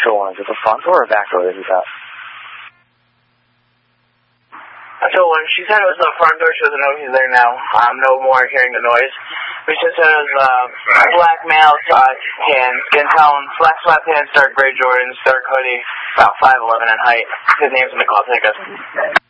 Sure one. Is it the front door or back door that he's at? Sure one. She said it was the front door. She doesn't know if he's there now. No more hearing the noise. But she said it was a black male, tan, skin tone, black sweatpants, dark gray Jordans, dark hoodie, about 5'11" in height. His name's Nicole Tigas.